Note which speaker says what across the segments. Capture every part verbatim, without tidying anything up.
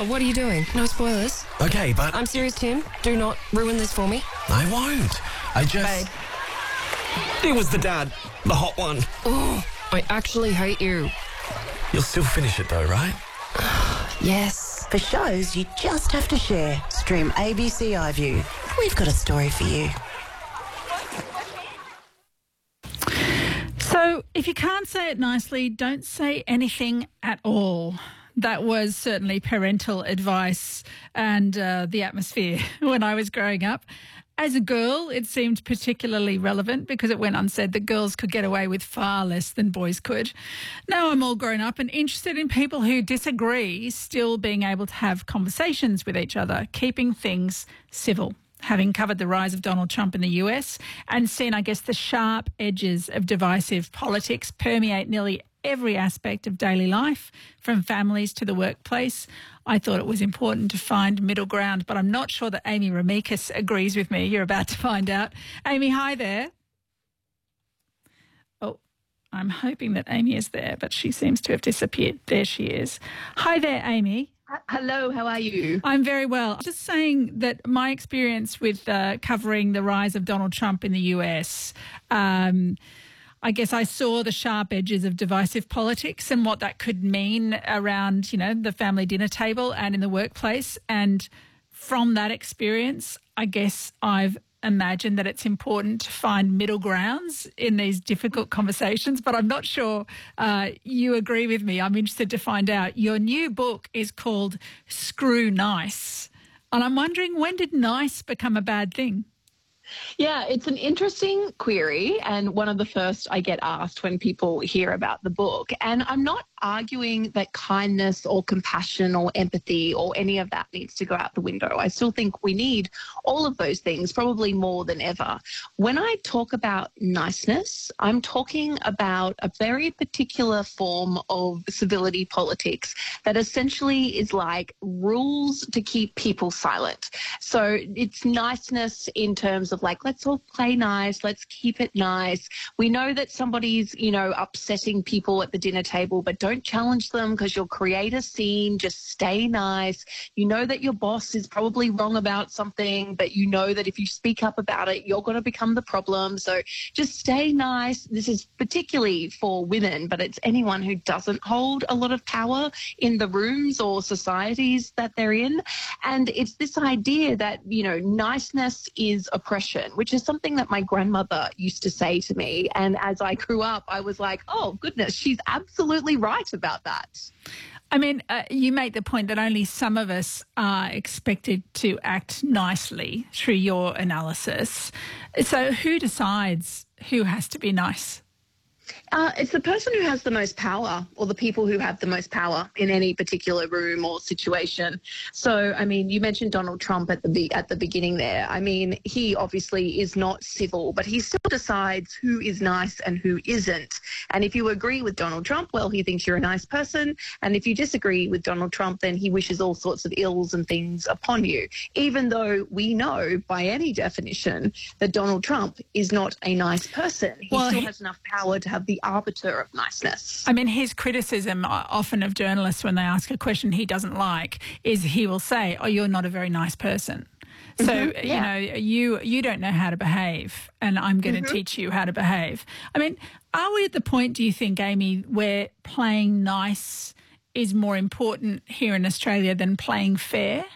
Speaker 1: Oh, what are you doing? No spoilers.
Speaker 2: Okay, but...
Speaker 1: I'm serious, Tim. Do not ruin this for me.
Speaker 2: I won't. I just...
Speaker 1: Babe.
Speaker 2: It was the dad. The hot one.
Speaker 1: Oh, I actually hate you.
Speaker 2: You'll still finish it though, right?
Speaker 1: Yes.
Speaker 3: For shows you just have to share, stream A B C iView. We've got a story for you.
Speaker 4: So, if you can't say it nicely, don't say anything at all. That was certainly parental advice and uh, the atmosphere when I was growing up. As a girl, it seemed particularly relevant because it went unsaid that girls could get away with far less than boys could. Now I'm all grown up and interested in people who disagree still being able to have conversations with each other, keeping things civil. Having covered the rise of Donald Trump in the U S and seen, I guess, the sharp edges of divisive politics permeate nearly every aspect of daily life, from families to the workplace, I thought it was important to find middle ground, but I'm not sure that Amy Remeikis agrees with me. You're about to find out. Amy, hi there. Oh, I'm hoping that Amy is there, but she seems to have disappeared. There she is. Hi there, Amy.
Speaker 5: Hello, how are you?
Speaker 4: I'm very well. Just saying that my experience with uh, covering the rise of Donald Trump in the U S, um, I guess I saw the sharp edges of divisive politics and what that could mean around, you know, the family dinner table and in the workplace. And from that experience, I guess I've imagined that it's important to find middle grounds in these difficult conversations, but I'm not sure uh, you agree with me. I'm interested to find out. Your new book is called Screw Nice. And I'm wondering, when did nice become a bad thing?
Speaker 5: Yeah, it's an interesting query and one of the first I get asked when people hear about the book. And I'm not arguing that kindness or compassion or empathy or any of that needs to go out the window. I still think we need all of those things, probably more than ever. When I talk about niceness, I'm talking about a very particular form of civility politics that essentially is like rules to keep people silent. So it's niceness in terms of like, let's all play nice, let's keep it nice. We know that somebody's, you know, upsetting people at the dinner table, but don't challenge them because you'll create a scene. Just stay nice. You know that your boss is probably wrong about something, but you know that if you speak up about it, you're going to become the problem. So just stay nice. This is particularly for women, but it's anyone who doesn't hold a lot of power in the rooms or societies that they're in. And it's this idea that, you know, niceness is oppression, which is something that my grandmother used to say to me. And as I grew up, I was like, oh, goodness, she's absolutely right about that.
Speaker 4: I mean, uh, you make the point that only some of us are expected to act nicely through your analysis. So who decides who has to be nice?
Speaker 5: Uh, it's the person who has the most power, or the people who have the most power in any particular room or situation. So, I mean, you mentioned Donald Trump at the be- at the beginning there. I mean, he obviously is not civil, but he still decides who is nice and who isn't. And if you agree with Donald Trump, well, he thinks you're a nice person. And if you disagree with Donald Trump, then he wishes all sorts of ills and things upon you, even though we know by any definition that Donald Trump is not a nice person. He
Speaker 4: well,
Speaker 5: still
Speaker 4: he-
Speaker 5: has enough power to have the arbiter of niceness.
Speaker 4: I mean, his criticism often of journalists when they ask a question he doesn't like is he will say, oh, you're not a very nice person. So,
Speaker 5: Mm-hmm, yeah.
Speaker 4: you know, you you don't know how to behave and I'm going
Speaker 5: Mm-hmm.
Speaker 4: to teach you how to behave. I mean, are we at the point, do you think, Amy, where playing nice is more important here in Australia than playing fair?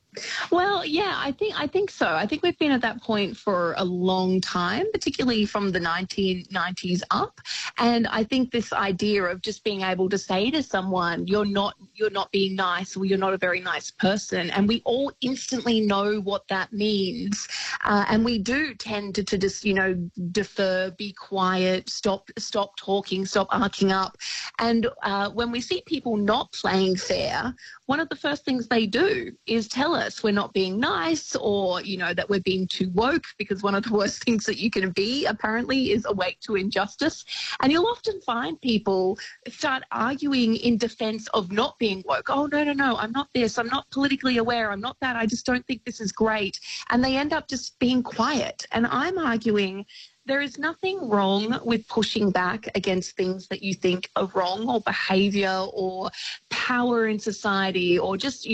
Speaker 5: Well, yeah, I think I think so. I think we've been at that point for a long time, particularly from the nineteen nineties up. And I think this idea of just being able to say to someone, you're not you're not being nice, or you're not a very nice person, and we all instantly know what that means. Uh, and we do tend to, to just, you know, defer, be quiet, stop stop talking, stop arcing up. And uh, when we see people not playing fair, one of the first things they do is tell us we're not being nice, or, you know, that we're being too woke, because one of the worst things that you can be, apparently, is awake to injustice. And you'll often find people start arguing in defense of not being woke. Oh, no, no, no, I'm not this. I'm not politically aware. I'm not that. I just don't think this is great. And they end up just being quiet. And I'm arguing there is nothing wrong with pushing back against things that you think are wrong, or behaviour, or power in society, or just,